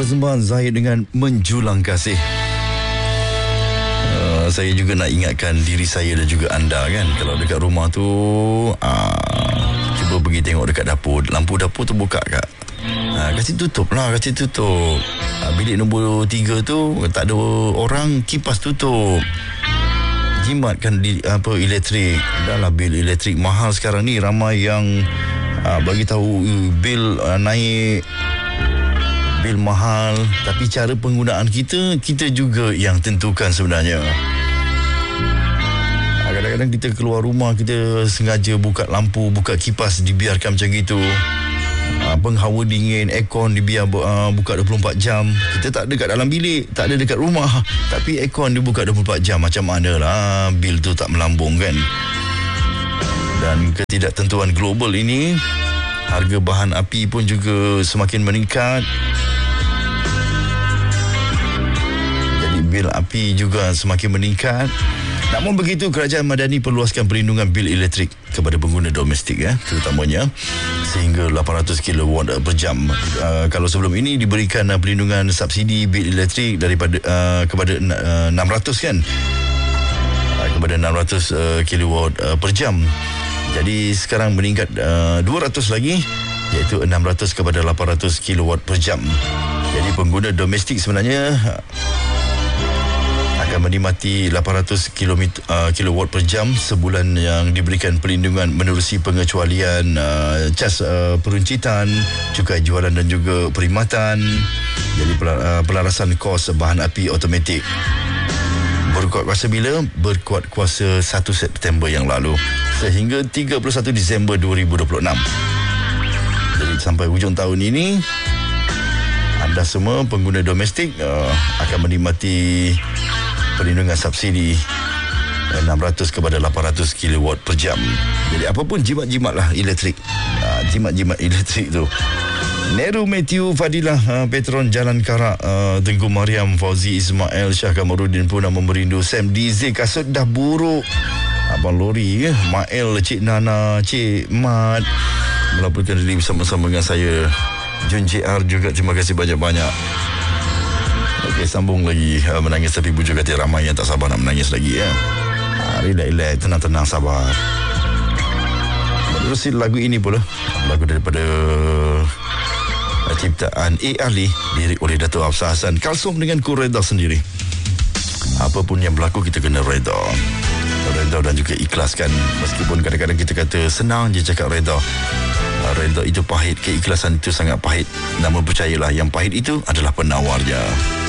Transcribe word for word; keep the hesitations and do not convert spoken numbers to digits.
persembahan Zahid dengan Menjulang Kasih. Uh, saya juga nak ingatkan diri saya dan juga anda kan, kalau dekat rumah tu uh, cuba pergi tengok dekat dapur, lampu dapur tu buka kak. Uh, kasih tutup lah, kasih tutup. Uh, bilik nombor tiga tu tak ada orang, kipas tutup. Jimatkan di, apa elektrik. Dah lah bil elektrik mahal sekarang ni, ramai yang uh, bagi tahu uh, bil uh, naik, bil mahal, tapi cara penggunaan kita kita juga yang tentukan sebenarnya. Uh, kadang-kadang kita keluar rumah, kita sengaja buka lampu, buka kipas, dibiarkan macam gitu. Uh, penghawa dingin, aircon dibiar uh, buka dua puluh empat jam. Kita tak ada kat dalam bilik, tak ada dekat rumah, tapi aircon dibuka dua puluh empat jam. Macam mana lah bil tu tak melambung kan? Dan ketidaktentuan global ini, harga bahan api pun juga semakin meningkat. Jadi bil api juga semakin meningkat. Namun begitu, Kerajaan Madani perluaskan perlindungan bil elektrik kepada pengguna domestik ya, terutamanya sehingga lapan ratus kilowatt per jam. Uh, kalau sebelum ini diberikan uh, perlindungan subsidi bil elektrik daripada uh, kepada uh, enam ratus kan, uh, kepada enam ratus uh, kilowatt uh, per jam. Jadi sekarang meningkat uh, dua ratus lagi, iaitu enam ratus kepada lapan ratus kilowatt per jam. Jadi pengguna domestik sebenarnya uh, akan menikmati lapan ratus kilowatt per jam sebulan yang diberikan perlindungan menerusi pengecualian uh, cas uh, peruncitan, cukai jualan dan juga perkhidmatan. Jadi pelarasan kos bahan api automatik berkuat kuasa bila? Berkuat kuasa satu September yang lalu sehingga tiga puluh satu Disember dua ribu dua puluh enam. Jadi sampai hujung tahun ini, anda semua pengguna domestik uh, akan menikmati perlindungan subsidi enam ratus kepada lapan ratus kilowatt per jam. Jadi apapun jimat-jimat lah elektrik, uh, jimat-jimat elektrik tu. Neru Matthew Fadilah, uh, Petron Jalan Karak, uh, Tengku Mariam, Fauzi Ismail, Syah Kamarudin pun nak memberindu. Sam D Z, kasut dah buruk. Abang Lori, eh? Mael, Cik Nana, Cik Mat melaporkan diri bersama-sama dengan saya. Jun J R juga, terima kasih banyak-banyak. Okey, sambung lagi. uh, Menangis tapi bujuk hati ramai yang tak sabar nak menangis lagi ya. uh, Relax-relax, tenang-tenang, sabar. Menerusi lagu ini pula, lagu daripada uh, ciptaan A. Ali, lirik oleh Dato' Hafsah Hassan. Kalsum dengan ku reda sendiri. Apapun yang berlaku kita kena reda. Reda dan juga ikhlaskan. Meskipun kadang-kadang kita kata senang je cakap reda, reda itu pahit, keikhlasan itu sangat pahit. Namun percayalah, yang pahit itu adalah penawarnya.